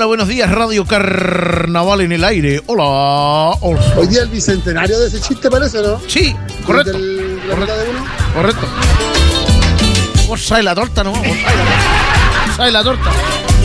buenos días, Radio Carnaval en el aire. Hola. Hoy día el bicentenario de ese chiste parece, ¿no? Sí, correcto. Correcto. Vos sabés la torta, ¿no? Vos sabés la torta.